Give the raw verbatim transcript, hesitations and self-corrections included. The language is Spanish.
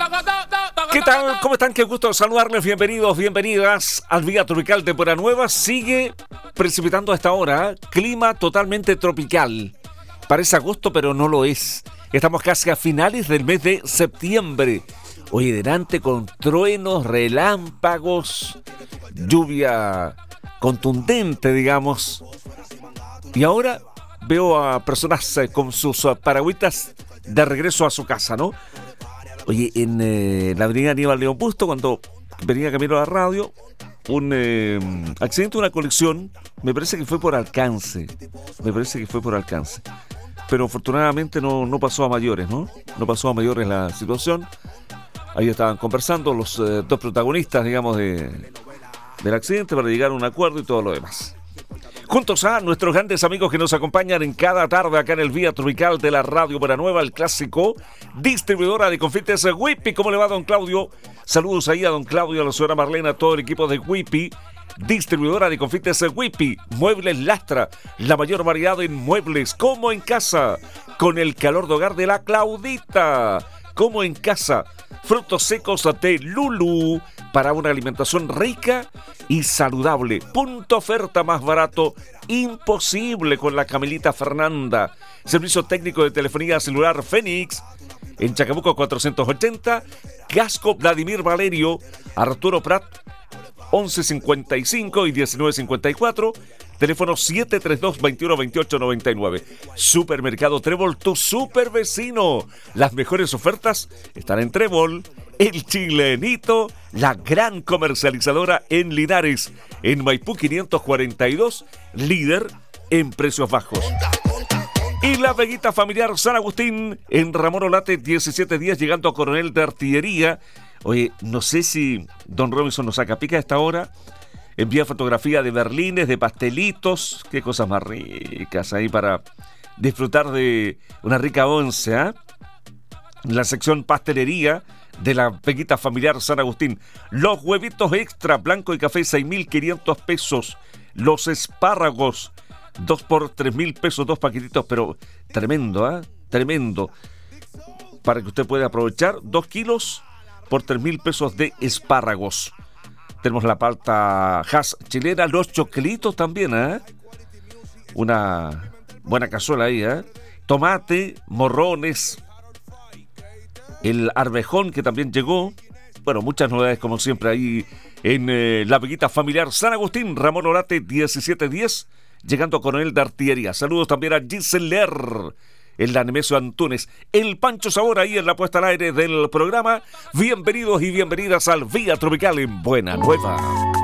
¿Qué tal? ¿Cómo están? Qué gusto saludarles. Bienvenidos, bienvenidas al Vía Tropical Temporada Nueva. Sigue precipitando a esta hora. Clima totalmente tropical. Parece agosto, pero no lo es. Estamos casi a finales del mes de septiembre. Hoy delante con truenos, relámpagos, lluvia contundente, digamos. Y ahora veo a personas eh, con sus uh, paragüitas de regreso a su casa, ¿no? Oye, en eh, la avenida Aníbal León Busto, cuando venía camino a la radio, un eh, accidente, una colisión, me parece que fue por alcance, me parece que fue por alcance, pero afortunadamente no, no pasó a mayores, ¿no? No pasó a mayores la situación. Ahí estaban conversando los eh, dos protagonistas, digamos, de, del accidente para llegar a un acuerdo y todo lo demás. Juntos a nuestros grandes amigos que nos acompañan en cada tarde acá en el Vía Tropical de la Radio Buena Nueva, el clásico, distribuidora de confites Whippy. ¿Cómo le va, don Claudio? Saludos ahí a don Claudio, a la señora Marlena, a todo el equipo de Whippy. Distribuidora de confites Whippy, Muebles Lastra, la mayor variedad en muebles, como en casa, con el calor de hogar de la Claudita, como en casa. Frutos secos de Lulu para una alimentación rica y saludable. Punto oferta más barato imposible con la Camilita Fernanda. Servicio técnico de telefonía celular Fénix en Chacabuco cuatrocientos ochenta. Casco Vladimir Valerio, Arturo Prat once cincuenta y cinco y diecinueve cincuenta y cuatro. Teléfono siete tres dos, veintiuno veintiocho noventa y nueve. Supermercado Trébol, tu super vecino. Las mejores ofertas están en Trébol, El Chilenito, la gran comercializadora en Linares. En Maipú quinientos cuarenta y dos, líder en precios bajos. Y la Veguita Familiar San Agustín en Ramón Olate diecisiete diez, llegando a Coronel de Artillería. Oye, no sé si don Robinson nos saca pica a esta hora. Envía fotografía de berlines, de pastelitos. Qué cosas más ricas ahí para disfrutar de una rica once, ¿eh? La sección pastelería de la Veguita Familiar San Agustín. Los huevitos extra, blanco y café, seis mil quinientos pesos. Los espárragos, dos por tres mil pesos, dos paquetitos, pero tremendo, ¿eh? Tremendo. Para que usted pueda aprovechar, dos kilos por tres mil pesos de espárragos. Tenemos la palta Hass chilena, los choclitos también, ¿eh? Una buena cazuela ahí, ¿eh? Tomate, morrones, el arvejón que también llegó. Bueno, muchas novedades como siempre ahí en eh, la Veguita Familiar San Agustín, Ramón Orate diecisiete diez, llegando a Coronel de Artillería. Saludos también a Giseler, el Nemesio Antunes, el Pancho Sabor ahí en la puesta al aire del programa. Bienvenidos y bienvenidas al Vía Tropical en Buena Nueva.